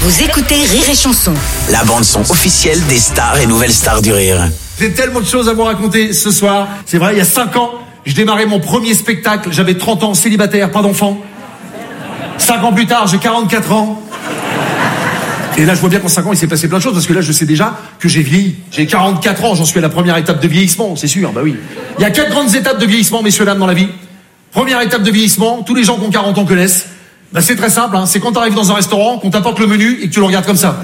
Vous écoutez Rire et Chanson. La bande-son officielle des stars et nouvelles stars du rire. J'ai tellement de choses à vous raconter ce soir. C'est vrai, il y a 5 ans, je démarrais mon premier spectacle. J'avais 30 ans, célibataire, pas d'enfant. 5 ans plus tard, j'ai 44 ans. Et là, je vois bien qu'en 5 ans, il s'est passé plein de choses, parce que là, je sais déjà que j'ai vieilli. J'ai 44 ans, j'en suis à la première étape de vieillissement, c'est sûr, bah oui. Il y a 4 grandes étapes de vieillissement, messieurs, dames, dans la vie. Première étape de vieillissement, tous les gens qui ont 40 ans connaissent. Bah, c'est très simple, hein. C'est quand t'arrives dans un restaurant, qu'on t'apporte le menu et que tu le regardes comme ça.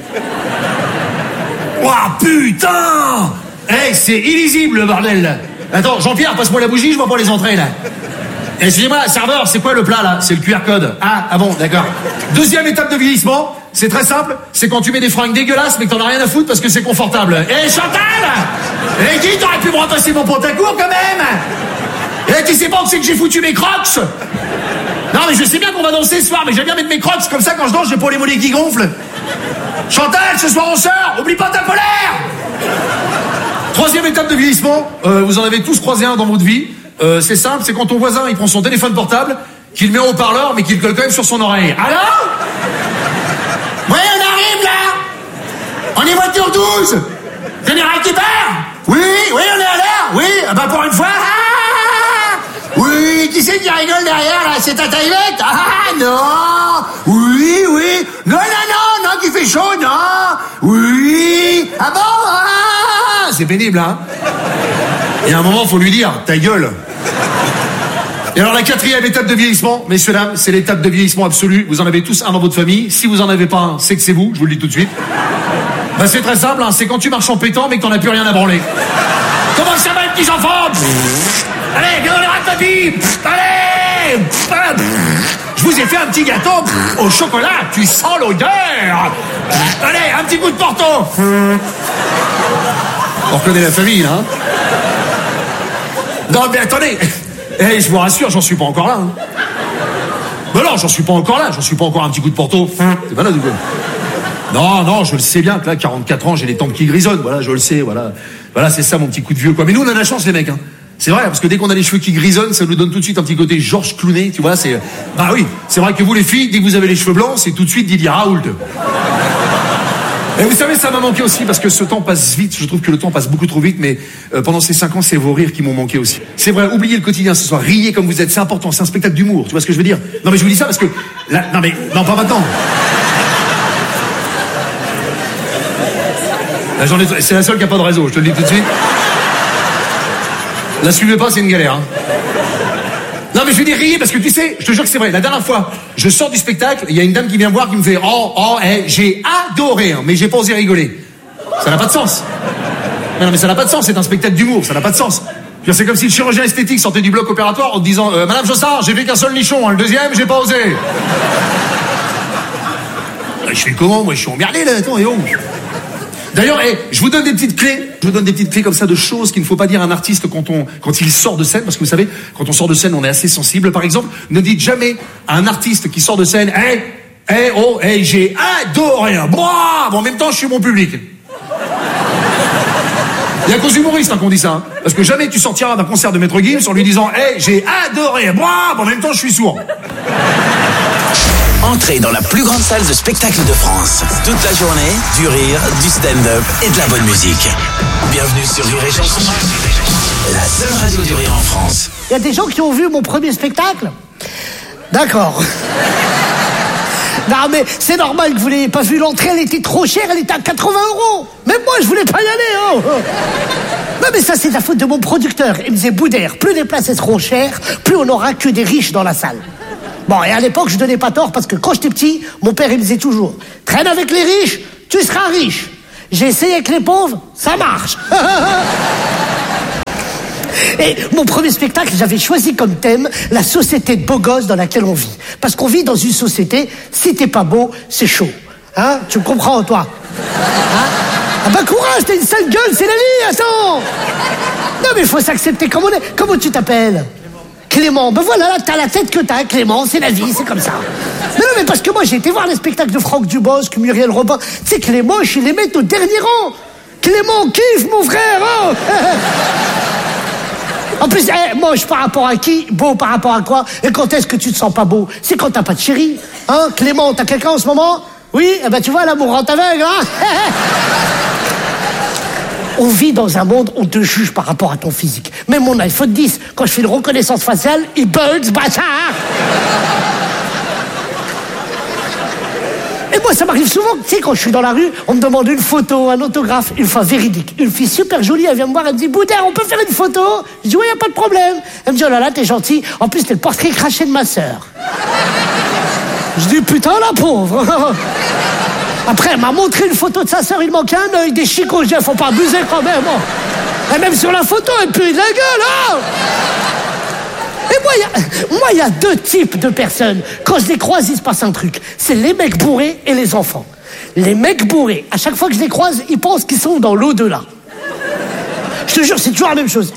Ouah, putain! Hey, c'est illisible, le bordel. Attends, Jean-Pierre, passe-moi la bougie, je vois pas les entrées, là. Excusez-moi, serveur, c'est quoi le plat, là? C'est le QR code. Ah bon, d'accord. Deuxième étape de vieillissement, c'est très simple, c'est quand tu mets des fringues dégueulasses, mais que t'en as rien à foutre parce que c'est confortable. Chantal! Dis, t'aurais pu me repasser mon pantacourt, quand même! Tu sais pas où c'est que j'ai foutu mes crocs? Non, mais je sais bien qu'on va danser ce soir, mais j'aime bien mettre mes crocs, comme ça, quand je danse, j'ai pas les mollets qui gonflent. Chantal, ce soir on sort, oublie pas ta polaire! Troisième étape de vieillissement, vous en avez tous croisé un dans votre vie. C'est simple, c'est quand ton voisin, il prend son téléphone portable, qu'il met en haut-parleur, mais qu'il le colle quand même sur son oreille. Alors? Oui, on arrive, là! On est voiture 12! Général qui part? Oui, on est à l'heure! Oui, bah pour une fois... Oui, qui c'est qui rigole derrière, là? C'est ta taillette? Ah, non! Oui! Non, qui fait chaud, non! Oui! Ah bon? Ah! C'est pénible, hein? Et à un moment, faut lui dire, ta gueule! Et alors, la quatrième étape de vieillissement, messieurs, dames, c'est l'étape de vieillissement absolu. Vous en avez tous un dans votre famille. Si vous en avez pas un, c'est que c'est vous, je vous le dis tout de suite. Bah, c'est très simple, hein, c'est quand tu marches en pétant, mais que t'en as plus rien à branler. Comment ça va, les petits enfants? Allez, viens dans les rats de papy! Allez! Je vous ai fait un petit gâteau au chocolat, tu sens l'odeur! Allez, un petit coup de Porto! On reconnaît la famille, là, hein? Non, mais attendez! Je vous rassure, j'en suis pas encore là, hein. Ben non, j'en suis pas encore là, j'en suis pas encore un petit coup de Porto. C'est pas là, du coup. Non, je le sais bien que là, 44 ans, j'ai les tempes qui grisonnent, voilà, je le sais, voilà. Voilà, c'est ça mon petit coup de vieux, quoi. Mais nous, on a la chance, les mecs, hein. C'est vrai, parce que dès qu'on a les cheveux qui grisonnent, ça nous donne tout de suite un petit côté Georges Clooney, tu vois, c'est... Bah oui, c'est vrai que vous, les filles, dès que vous avez les cheveux blancs, c'est tout de suite Didier Raoult. Et vous savez, ça m'a manqué aussi, parce que ce temps passe vite, je trouve que le temps passe beaucoup trop vite, mais pendant ces 5 ans, c'est vos rires qui m'ont manqué aussi. C'est vrai, oubliez le quotidien ce soir, riez comme vous êtes, c'est important, c'est un spectacle d'humour, tu vois ce que je veux dire? Non mais je vous dis ça parce que... Là, non, pas maintenant. Là, c'est la seule qui a pas de réseau, je te le dis tout de suite. La suivez pas, c'est une galère, hein. Non mais je vais dire riez parce que tu sais, je te jure que c'est vrai. La dernière fois, je sors du spectacle, il y a une dame qui vient me voir qui me fait j'ai adoré, hein, mais j'ai pas osé rigoler. Ça n'a pas de sens. Non mais ça n'a pas de sens, c'est un spectacle d'humour, ça n'a pas de sens. C'est comme si le chirurgien esthétique sortait du bloc opératoire en te disant Madame Jossard, j'ai fait qu'un seul nichon, hein, le deuxième, j'ai pas osé. Je fais comment? Moi je suis emmerdé là, attends, et oh. D'ailleurs, je vous donne des petites clés. Je vous donne des petites clés comme ça de choses qu'il ne faut pas dire à un artiste quand il sort de scène, parce que vous savez, quand on sort de scène, on est assez sensible. Par exemple, ne dites jamais à un artiste qui sort de scène, j'ai adoré. Bon, en même temps, je suis mon public. Il y a qu'aux humoristes qu'on dit ça, hein. Parce que jamais tu sortiras d'un concert de Maître Gims en lui disant, j'ai adoré. Bon, en même temps, je suis sourd. Entrez dans la plus grande salle de spectacle de France. Toute la journée, du rire, du stand-up et de la bonne musique. Bienvenue sur Rire et Chanson, la seule radio du rire en France. Il y a des gens qui ont vu mon premier spectacle? D'accord. Non mais c'est normal que vous l'ayez pas vu, l'entrée elle était trop chère, elle était à 80 €. Même moi je voulais pas y aller, hein. Non mais ça c'est la faute de mon producteur. Il me disait Boudère, plus les places seront chères, plus on aura que des riches dans la salle. Bon, et à l'époque, je donnais pas tort parce que quand j'étais petit, mon père, il me disait toujours « Traîne avec les riches, tu seras riche. » J'ai essayé avec les pauvres, ça marche. Et mon premier spectacle, j'avais choisi comme thème la société de beaux gosses dans laquelle on vit. Parce qu'on vit dans une société, si t'es pas beau, c'est chaud. Hein? Tu me comprends, toi? Hein? Ah bah courage, t'as une sale gueule, c'est la vie, attends. Non mais il faut s'accepter comme on est. Comment tu t'appelles? Clément, ben voilà, là, t'as la tête que t'as, Clément, c'est la vie, c'est comme ça. Mais non, mais parce que moi, j'ai été voir les spectacles de Franck Dubosc, Muriel Robin. Tu sais que les moches, ils les mettent au dernier rang. Clément, kiffe, mon frère, oh. En plus, moche par rapport à qui? Beau par rapport à quoi? Et quand est-ce que tu te sens pas beau? C'est quand t'as pas de chérie. Hein, Clément, t'as quelqu'un en ce moment? Oui, eh ben tu vois, l'amour rend aveugle, hein. On vit dans un monde où on te juge par rapport à ton physique. Même mon iPhone 10, quand je fais une reconnaissance faciale, il bug, ce bâtard. Et moi, ça m'arrive souvent, tu sais, quand je suis dans la rue, on me demande une photo, un autographe, une fois véridique. Une fille super jolie, elle vient me voir, elle me dit, Boudère, on peut faire une photo? Je dis, oui, y a pas de problème. Elle me dit, oh là là, t'es gentil. En plus, t'es le portrait craché de ma sœur. Je dis, putain, la pauvre. Après, elle m'a montré une photo de sa sœur, il manquait un œil, des chicots. Je dis, faut pas abuser quand même. Et même sur la photo, elle pue de la gueule, hein. Et moi, il y a deux types de personnes. Quand je les croise, il se passe un truc. C'est les mecs bourrés et les enfants. Les mecs bourrés, à chaque fois que je les croise, ils pensent qu'ils sont dans l'au-delà. Je te jure, c'est toujours la même chose.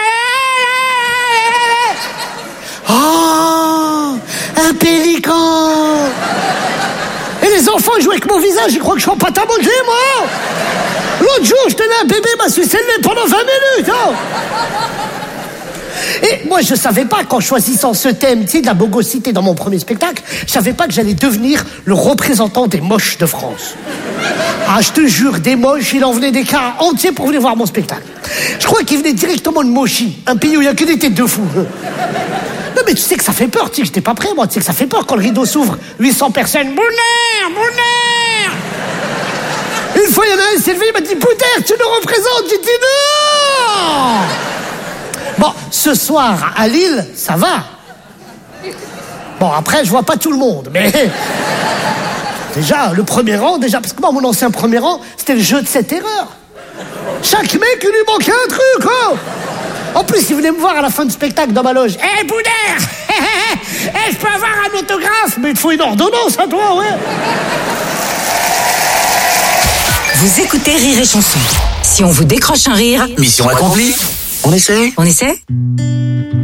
Oh, un pélican. Et les enfants, ils jouent avec mon visage, ils croient que je suis en pâte à modeler, moi. L'autre jour, je tenais un bébé, m'a sucé le nez pendant 20 minutes. Hein. Et moi, je savais pas, qu'en choisissant ce thème, tu sais, de la bogosité dans mon premier spectacle, je savais pas que j'allais devenir le représentant des moches de France. Ah, je te jure, des moches, il en venait des cars entiers pour venir voir mon spectacle. Je crois qu'il venait directement de Mochi, un pays où il y a que des têtes de fous. Non, mais tu sais que ça fait peur, tu sais que j'étais pas prêt, moi, tu sais que ça fait peur quand le rideau s'ouvre. 800 personnes, Boudère. Une fois, il y en a un, il s'est levé, il m'a dit, Boudère, tu nous représentes. J'ai dit non. Bon, ce soir, à Lille, ça va. Bon, après, je vois pas tout le monde, mais... Déjà, le premier rang, parce que moi, mon ancien premier rang, c'était le jeu de cette erreur. Chaque mec, il lui manquait un truc, quoi. En plus, il venait me voir à la fin du spectacle dans ma loge. Hé, Boudère. Je peux avoir un autographe? Mais il te faut une ordonnance à toi, ouais. Vous écoutez Rire et Chanson. Si on vous décroche un rire... Mission accomplie. On essaie? On essaie?